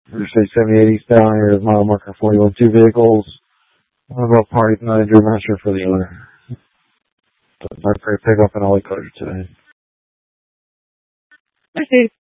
Interstate 78 eastbound here is mile marker 41. Two vehicles. One about party tonight. I'm not sure for the other. But my pick up and all the closure today. Okay.